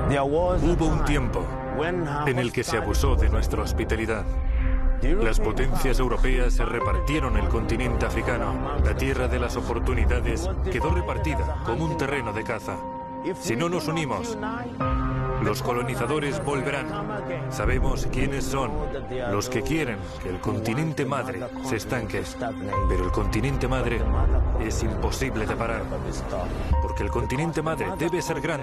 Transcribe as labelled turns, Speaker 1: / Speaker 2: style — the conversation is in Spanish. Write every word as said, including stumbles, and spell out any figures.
Speaker 1: Hubo un tiempo en el que se abusó de nuestra hospitalidad. Las potencias europeas se repartieron el continente africano. La tierra de las oportunidades quedó repartida como un terreno de caza. Si no nos unimos, los colonizadores volverán. Sabemos quiénes son los que quieren que el continente madre se estanque. Pero el continente madre es imposible de parar, porque el continente madre debe ser grande.